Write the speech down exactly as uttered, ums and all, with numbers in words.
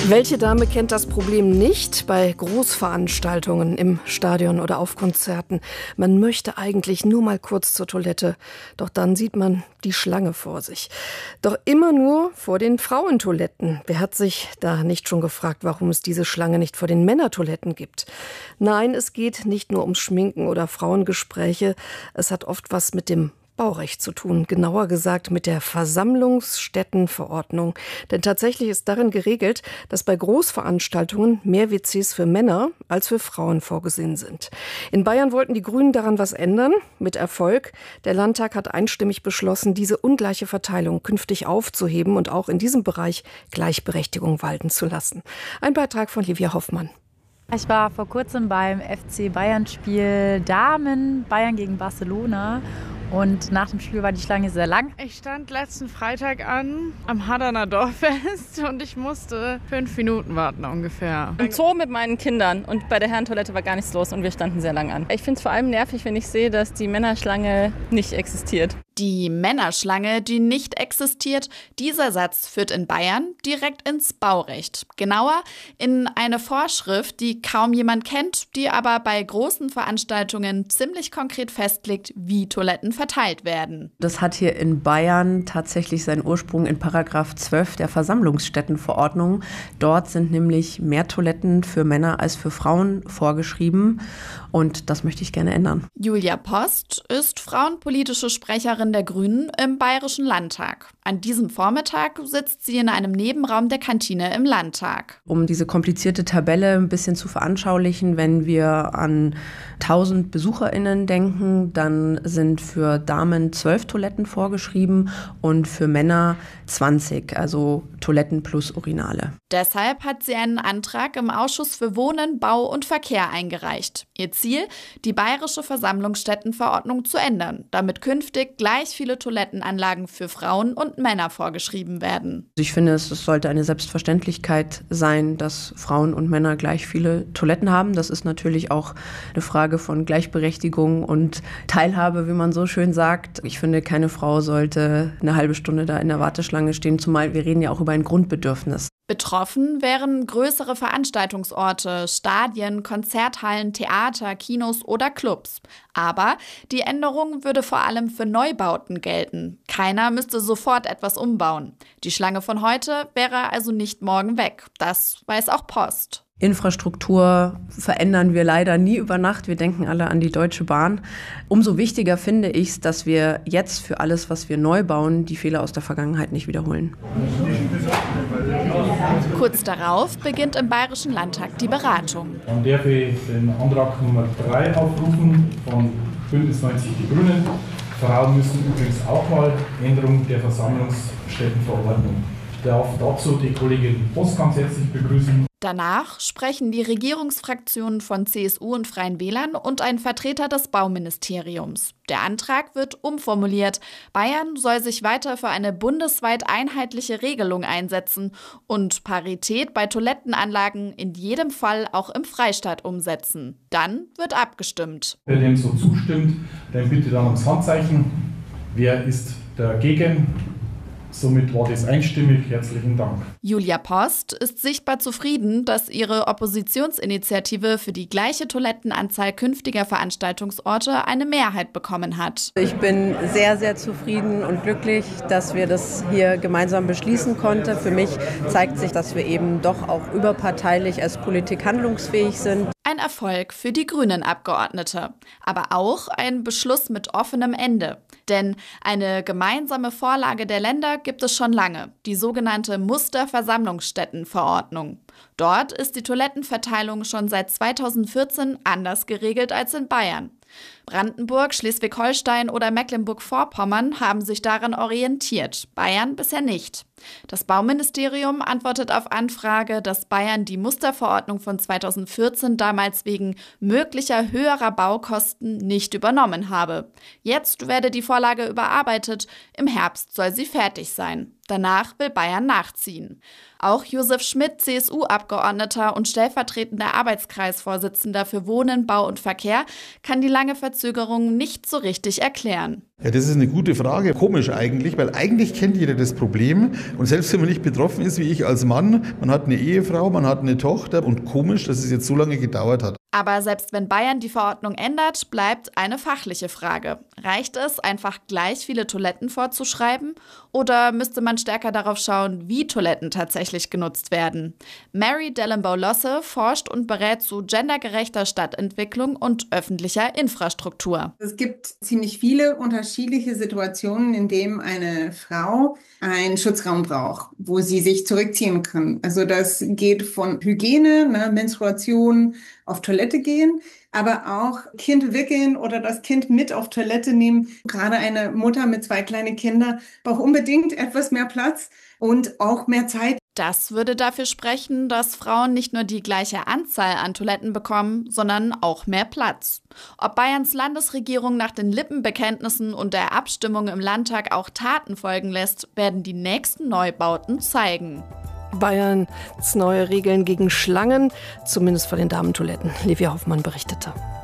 Welche Dame kennt das Problem nicht bei Großveranstaltungen im Stadion oder auf Konzerten? Man möchte eigentlich nur mal kurz zur Toilette, doch dann sieht man die Schlange vor sich. Doch immer nur vor den Frauentoiletten. Wer hat sich da nicht schon gefragt, warum es diese Schlange nicht vor den Männertoiletten gibt? Nein, es geht nicht nur ums Schminken oder Frauengespräche. Es hat oft was mit dem Baurecht zu tun, genauer gesagt mit der Versammlungsstättenverordnung. Denn tatsächlich ist darin geregelt, dass bei Großveranstaltungen mehr W Cs für Männer als für Frauen vorgesehen sind. In Bayern wollten die Grünen daran was ändern, mit Erfolg. Der Landtag hat einstimmig beschlossen, diese ungleiche Verteilung künftig aufzuheben und auch in diesem Bereich Gleichberechtigung walten zu lassen. Ein Beitrag von Livia Hoffmann. Ich war vor kurzem beim F C Bayern-Spiel Damen, Bayern gegen Barcelona. Und nach dem Spiel war die Schlange sehr lang. Ich stand letzten Freitag an am Hardaner Dorffest und ich musste fünf Minuten warten ungefähr. Im Zoo mit meinen Kindern und bei der Herrentoilette war gar nichts los und wir standen sehr lang an. Ich finde es vor allem nervig, wenn ich sehe, dass die Männerschlange nicht existiert. Die Männerschlange, die nicht existiert, dieser Satz führt in Bayern direkt ins Baurecht. Genauer in eine Vorschrift, die kaum jemand kennt, die aber bei großen Veranstaltungen ziemlich konkret festlegt, wie Toiletten verteilt werden. Das hat hier in Bayern tatsächlich seinen Ursprung in Paragraph zwölf der Versammlungsstättenverordnung. Dort sind nämlich mehr Toiletten für Männer als für Frauen vorgeschrieben und das möchte ich gerne ändern. Julia Post ist frauenpolitische Sprecherin der Grünen im Bayerischen Landtag. An diesem Vormittag sitzt sie in einem Nebenraum der Kantine im Landtag. Um diese komplizierte Tabelle ein bisschen zu veranschaulichen, wenn wir an tausend BesucherInnen denken, dann sind für Damen zwölf Toiletten vorgeschrieben und für Männer zwanzig, also Toiletten plus Urinale. Deshalb hat sie einen Antrag im Ausschuss für Wohnen, Bau und Verkehr eingereicht. Ihr Ziel, die Bayerische Versammlungsstättenverordnung zu ändern, damit künftig gleich viele Toilettenanlagen für Frauen und Männer vorgeschrieben werden. Ich finde, es sollte eine Selbstverständlichkeit sein, dass Frauen und Männer gleich viele Toiletten haben. Das ist natürlich auch eine Frage von Gleichberechtigung und Teilhabe, wie man so schön sagt. Ich finde, keine Frau sollte eine halbe Stunde da in der Warteschlange stehen, zumal wir reden ja auch über ein Grundbedürfnis. Betroffen wären größere Veranstaltungsorte, Stadien, Konzerthallen, Theater, Kinos oder Clubs. Aber die Änderung würde vor allem für Neubauten gelten. Keiner müsste sofort etwas umbauen. Die Schlange von heute wäre also nicht morgen weg. Das weiß auch Post. Infrastruktur verändern wir leider nie über Nacht. Wir denken alle an die Deutsche Bahn. Umso wichtiger finde ich es, dass wir jetzt für alles, was wir neu bauen, die Fehler aus der Vergangenheit nicht wiederholen. Kurz darauf beginnt im Bayerischen Landtag die Beratung. Dann darf ich den Antrag Nummer drei aufrufen von Bündnis neunzig Die Grünen. Frauen müssen übrigens auch mal Änderung der Versammlungsstättenverordnung. Ich darf dazu die Kollegin Post ganz herzlich begrüßen. Danach sprechen die Regierungsfraktionen von C S U und Freien Wählern und ein Vertreter des Bauministeriums. Der Antrag wird umformuliert. Bayern soll sich weiter für eine bundesweit einheitliche Regelung einsetzen und Parität bei Toilettenanlagen in jedem Fall auch im Freistaat umsetzen. Dann wird abgestimmt. Wer dem so zustimmt, dann bitte dann ums Handzeichen. Wer ist dagegen? Somit war das einstimmig. Herzlichen Dank. Julia Post ist sichtbar zufrieden, dass ihre Oppositionsinitiative für die gleiche Toilettenanzahl künftiger Veranstaltungsorte eine Mehrheit bekommen hat. Ich bin sehr, sehr zufrieden und glücklich, dass wir das hier gemeinsam beschließen konnten. Für mich zeigt sich, dass wir eben doch auch überparteilich als Politik handlungsfähig sind. Ein Erfolg für die Grünen-Abgeordnete, aber auch ein Beschluss mit offenem Ende. Denn eine gemeinsame Vorlage der Länder gibt es schon lange, die sogenannte Musterversammlungsstättenverordnung. Dort ist die Toilettenverteilung schon seit zweitausendvierzehn anders geregelt als in Bayern. Brandenburg, Schleswig-Holstein oder Mecklenburg-Vorpommern haben sich daran orientiert, Bayern bisher nicht. Das Bauministerium antwortet auf Anfrage, dass Bayern die Musterverordnung von zweitausendvierzehn damals wegen möglicher höherer Baukosten nicht übernommen habe. Jetzt werde die Vorlage überarbeitet, im Herbst soll sie fertig sein. Danach will Bayern nachziehen. Auch Josef Schmidt, C S U-Abgeordneter und stellvertretender Arbeitskreisvorsitzender für Wohnen, Bau und Verkehr, kann die lange Verzögerung Verzögerungen nicht so richtig erklären. Ja, das ist eine gute Frage. Komisch eigentlich, weil eigentlich kennt jeder das Problem. Und selbst wenn man nicht betroffen ist, wie ich als Mann, man hat eine Ehefrau, man hat eine Tochter und komisch, dass es jetzt so lange gedauert hat. Aber selbst wenn Bayern die Verordnung ändert, bleibt eine fachliche Frage. Reicht es, einfach gleich viele Toiletten vorzuschreiben? Oder müsste man stärker darauf schauen, wie Toiletten tatsächlich genutzt werden? Mary Dellenbaugh-Losse forscht und berät zu gendergerechter Stadtentwicklung und öffentlicher Infrastruktur. Es gibt ziemlich viele unterschiedliche Situationen, in denen eine Frau einen Schutzraum braucht, wo sie sich zurückziehen kann. Also das geht von Hygiene, ne, Menstruation, auf Toilette gehen, aber auch Kind wickeln oder das Kind mit auf Toilette nehmen. Gerade eine Mutter mit zwei kleinen Kindern braucht unbedingt etwas mehr Platz und auch mehr Zeit. Das würde dafür sprechen, dass Frauen nicht nur die gleiche Anzahl an Toiletten bekommen, sondern auch mehr Platz. Ob Bayerns Landesregierung nach den Lippenbekenntnissen und der Abstimmung im Landtag auch Taten folgen lässt, werden die nächsten Neubauten zeigen. Bayerns neue Regeln gegen Schlangen, zumindest vor den Damentoiletten. Livia Hoffmann berichtete.